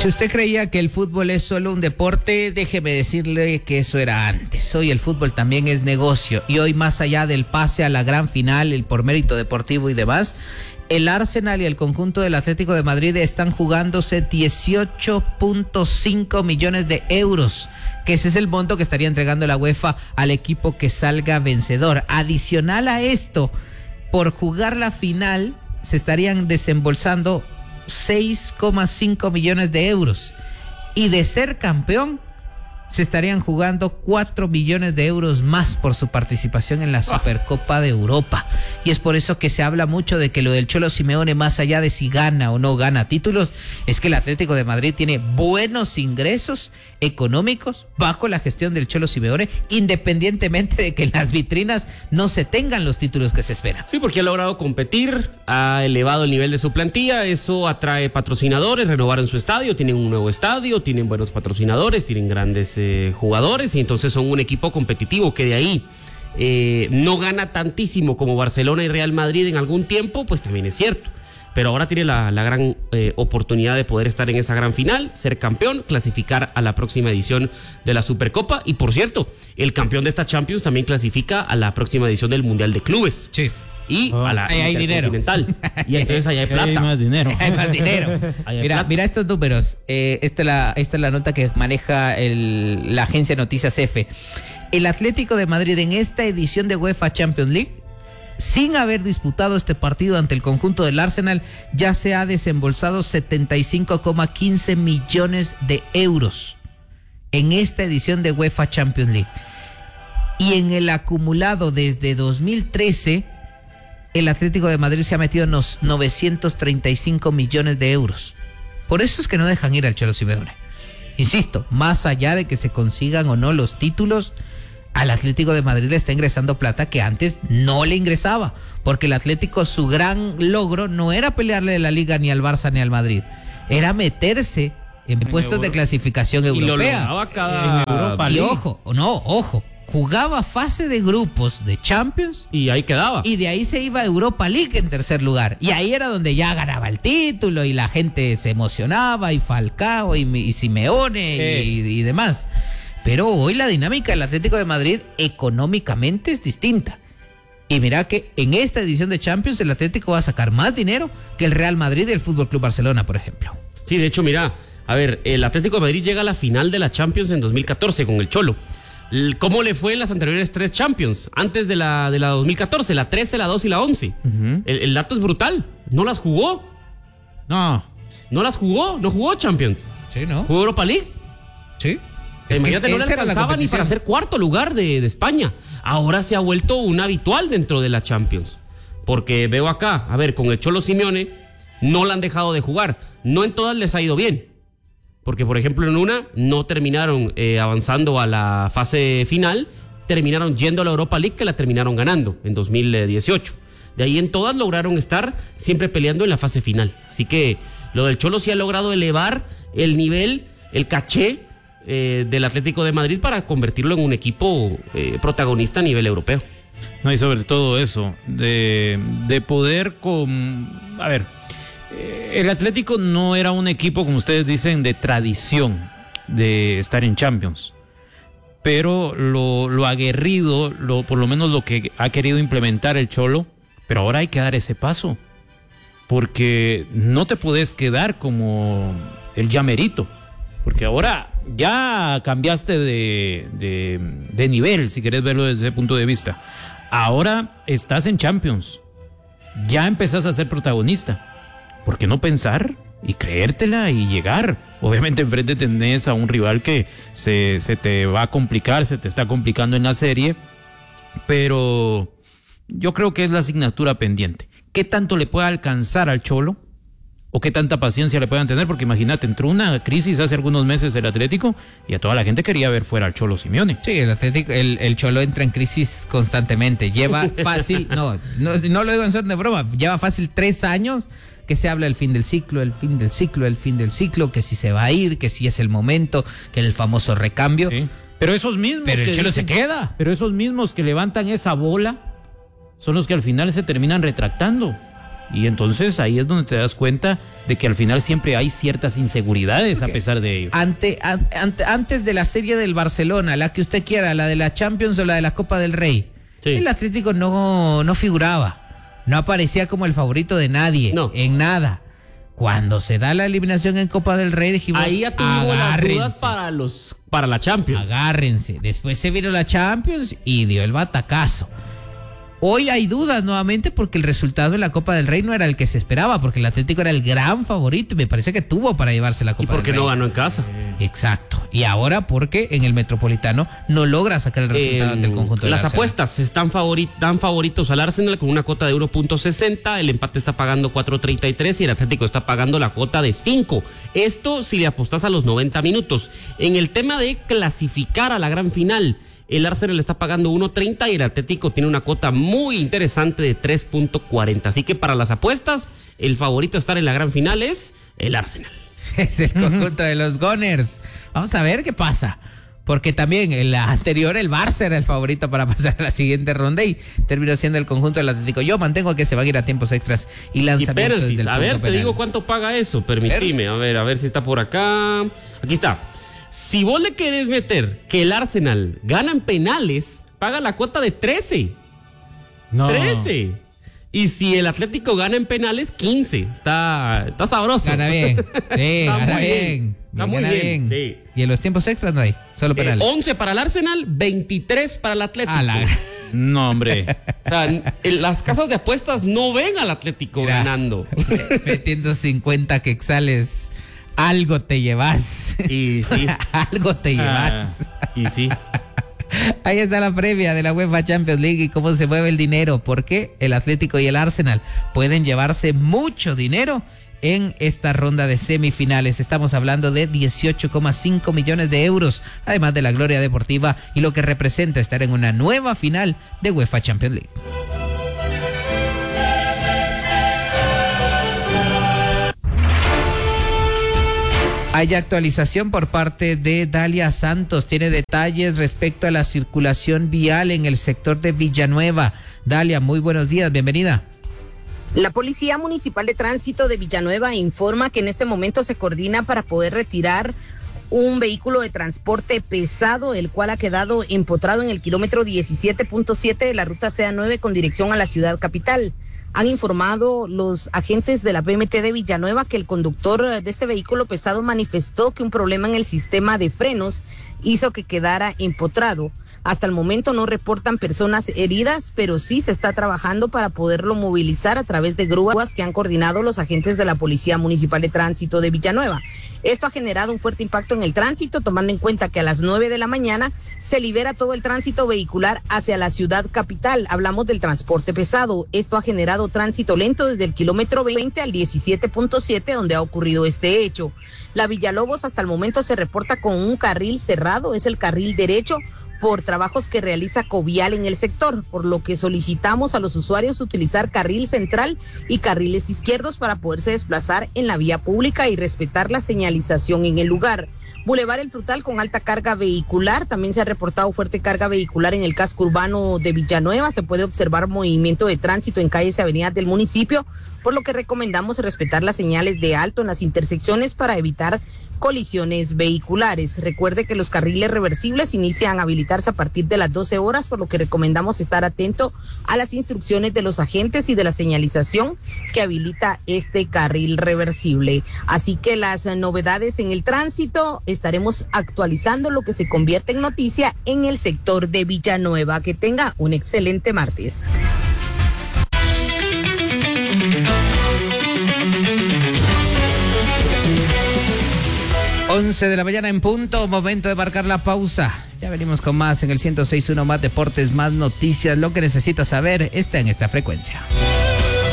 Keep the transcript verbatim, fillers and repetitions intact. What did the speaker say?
Si usted creía que el fútbol es solo un deporte, déjeme decirle que eso era antes. Hoy el fútbol también es negocio y hoy, más allá del pase a la gran final, el por mérito deportivo y demás, el Arsenal y el conjunto del Atlético de Madrid están jugándose dieciocho punto cinco millones de euros, que ese es el monto que estaría entregando la UEFA al equipo que salga vencedor. Adicional a esto, por jugar la final se estarían desembolsando seis coma cinco millones de euros y de ser campeón se estarían jugando cuatro millones de euros más por su participación en la Supercopa de Europa. Y es por eso que se habla mucho de que lo del Cholo Simeone, más allá de si gana o no gana títulos, es que el Atlético de Madrid tiene buenos ingresos económicos bajo la gestión del Cholo Simeone, independientemente de que en las vitrinas no se tengan los títulos que se esperan. Sí, porque ha logrado competir, ha elevado el nivel de su plantilla, eso atrae patrocinadores, renovaron su estadio, tienen un nuevo estadio, tienen buenos patrocinadores, tienen grandes eh, jugadores y entonces son un equipo competitivo que de ahí eh, no gana tantísimo como Barcelona y Real Madrid en algún tiempo, pues también es cierto. Pero ahora tiene la, la gran eh, oportunidad de poder estar en esa gran final, ser campeón, clasificar a la próxima edición de la Supercopa. Y por cierto, el campeón de esta Champions también clasifica a la próxima edición del Mundial de Clubes. Sí. Y oh, a la ahí hay dinero. Y entonces ahí hay plata. Hay más dinero. Hay más dinero. Hay Mira, plata. mira estos números. Eh, esta, es la, esta es la nota que maneja el, la agencia Noticias F. El Atlético de Madrid en esta edición de UEFA Champions League, sin haber disputado este partido ante el conjunto del Arsenal, ya se ha desembolsado setenta y cinco coma quince millones de euros en esta edición de UEFA Champions League. Y en el acumulado desde dos mil trece, el Atlético de Madrid se ha metido unos novecientos treinta y cinco millones de euros. Por eso es que no dejan ir al Cholo Simeone. Insisto, más allá de que se consigan o no los títulos, al Atlético de Madrid le está ingresando plata que antes no le ingresaba, porque el Atlético, su gran logro no era pelearle la Liga ni al Barça ni al Madrid, era meterse en, en puestos Euro. de clasificación europea. Y lo lograba cada... en Europa y League. ojo, no, ojo, jugaba fase de grupos de Champions Y ahí quedaba. y de ahí se iba a Europa League en tercer lugar, y ahí era donde ya ganaba el título y la gente se emocionaba, y Falcao y, y Simeone eh. y, y demás. Pero hoy la dinámica del Atlético de Madrid económicamente es distinta. Y mira que en esta edición de Champions el Atlético va a sacar más dinero que el Real Madrid y el Fútbol Club Barcelona, por ejemplo. Sí, de hecho, mira, a ver, el Atlético de Madrid llega a la final de la Champions en dos mil catorce con el Cholo. ¿Cómo le fue en las anteriores tres Champions? Antes de la, de la dos mil catorce, la trece, la dos y la once. Uh-huh. el, el dato es brutal. No las jugó. No. No las jugó. No jugó Champions. Sí, ¿no? ¿Jugó Europa League? Sí. Es Imagínate, que no le alcanzaba ni para ser cuarto lugar de, de España. Ahora se ha vuelto un habitual dentro de la Champions. Porque veo acá, a ver, con el Cholo Simeone no la han dejado de jugar. No en todas les ha ido bien. Porque, por ejemplo, en una no terminaron eh, avanzando a la fase final, terminaron yendo a la Europa League, que la terminaron ganando en dos mil dieciocho. De ahí en todas lograron estar siempre peleando en la fase final. Así que lo del Cholo sí ha logrado elevar el nivel, el caché eh, del Atlético de Madrid para convertirlo en un equipo eh, protagonista a nivel europeo. No, y sobre todo eso, de, de poder con... A ver... El Atlético no era un equipo, como ustedes dicen, de tradición de estar en Champions, pero lo, lo aguerrido, lo, por lo menos lo que ha querido implementar el Cholo, pero ahora hay que dar ese paso, porque no te puedes quedar como el llamerito, porque ahora ya cambiaste de, de, de nivel, si querés verlo desde ese punto de vista. Ahora estás en Champions, ya empezás a ser protagonista. ¿Por qué no pensar y creértela y llegar? Obviamente enfrente tenés a un rival que se, se te va a complicar, se te está complicando en la serie, pero yo creo que es la asignatura pendiente. ¿Qué tanto le puede alcanzar al Cholo? ¿O qué tanta paciencia le puedan tener? Porque imagínate, entró una crisis hace algunos meses el Atlético y a toda la gente quería ver fuera al Cholo Simeone. Sí, el Atlético, el, el Cholo entra en crisis constantemente. Lleva fácil, no, no, no lo digo en son de broma, lleva fácil tres años que se habla del fin del ciclo, el fin del ciclo, el fin del ciclo, que si se va a ir, que si es el momento, que el famoso recambio. Sí. Pero esos mismos Pero el que Cholo dicen, se queda. Pero esos mismos que levantan esa bola son los que al final se terminan retractando. Y entonces ahí es donde te das cuenta de que al final siempre hay ciertas inseguridades okay. a pesar de ello. Ante, ante, antes de la serie del Barcelona, la que usted quiera, la de la Champions o la de la Copa del Rey, sí. el Atlético no, no figuraba, no aparecía como el favorito de nadie, no. en nada. Cuando se da la eliminación en Copa del Rey, dijimos, ahí ya tuvimos las dudas para, los, para la Champions. Agárrense. Después se vino la Champions y dio el batacazo. Hoy hay dudas nuevamente porque el resultado en la Copa del Rey no era el que se esperaba, porque el Atlético era el gran favorito y me parece que tuvo para llevarse la Copa del Rey. Y porque no ganó en casa. Exacto. Y ahora porque en el Metropolitano no logra sacar el resultado ante eh, el conjunto de Las apuestas están favorit, dan favoritos al Arsenal con una cuota de uno punto sesenta, el empate está pagando cuatro punto treinta y tres y el Atlético está pagando la cuota de cinco. Esto si le apostas a los noventa minutos. En el tema de clasificar a la gran final, el Arsenal está pagando uno punto treinta y el Atlético tiene una cuota muy interesante de tres punto cuarenta. Así que para las apuestas, el favorito a estar en la gran final es el Arsenal. Es el conjunto de los Gunners. Vamos a ver qué pasa. Porque también el anterior, el Barça, era el favorito para pasar a la siguiente ronda y terminó siendo el conjunto del Atlético. Yo mantengo que se van a ir a tiempos extras y lanzamientos. Y penaltis, a ver, te digo cuánto paga eso. Permitime, a ver, a ver si está por acá. Aquí está. Si vos le querés meter que el Arsenal gana en penales, paga la cuota de trece. No. trece. Y si el Atlético gana en penales, quince. Está, está sabroso. Gana bien. Sí, gana bien. bien. Está muy bien. bien. Sí. Y en los tiempos extras no hay, solo penales. Eh, once para el Arsenal, veintitrés para el Atlético. A la... No, hombre. O sea, en las casas de apuestas no ven al Atlético Mira, ganando. Metiendo cincuenta quetzales. Algo te llevas. Y sí. Algo te llevas. Ah, y sí. Ahí está la previa de la UEFA Champions League y cómo se mueve el dinero. Porque el Atlético y el Arsenal pueden llevarse mucho dinero en esta ronda de semifinales. Estamos hablando de dieciocho coma cinco millones de euros, además de la gloria deportiva y lo que representa estar en una nueva final de UEFA Champions League. Hay actualización por parte de Dalia Santos. Tiene detalles respecto a la circulación vial en el sector de Villanueva. Dalia, muy buenos días, bienvenida. La Policía Municipal de Tránsito de Villanueva informa que en este momento se coordina para poder retirar un vehículo de transporte pesado, el cual ha quedado empotrado en el kilómetro diecisiete punto siete de la ruta C A nueve con dirección a la ciudad capital. Han informado los agentes de la P M T de Villanueva que el conductor de este vehículo pesado manifestó que un problema en el sistema de frenos hizo que quedara empotrado. Hasta el momento no reportan personas heridas, pero sí se está trabajando para poderlo movilizar a través de grúas que han coordinado los agentes de la Policía Municipal de Tránsito de Villanueva. Esto ha generado un fuerte impacto en el tránsito, tomando en cuenta que a las nueve de la mañana se libera todo el tránsito vehicular hacia la ciudad capital. Hablamos del transporte pesado. Esto ha generado tránsito lento desde el kilómetro veinte al diecisiete punto siete, donde ha ocurrido este hecho. La Villalobos hasta el momento se reporta con un carril cerrado, es el carril derecho, por trabajos que realiza Covial en el sector, por lo que solicitamos a los usuarios utilizar carril central y carriles izquierdos para poderse desplazar en la vía pública y respetar la señalización en el lugar. Boulevard El Frutal con alta carga vehicular, también se ha reportado fuerte carga vehicular en el casco urbano de Villanueva, se puede observar movimiento de tránsito en calles y avenidas del municipio, por lo que recomendamos respetar las señales de alto en las intersecciones para evitar colisiones vehiculares. Recuerde que los carriles reversibles inician a habilitarse a partir de las doce horas, por lo que recomendamos estar atento a las instrucciones de los agentes y de la señalización que habilita este carril reversible. Así que las novedades en el tránsito estaremos actualizando lo que se convierte en noticia en el sector de Villanueva. Que tenga un excelente martes. once de la mañana en punto, momento de marcar la pausa. Ya venimos con más en el ciento seis punto uno, más deportes, más noticias. Lo que necesitas saber está en esta frecuencia.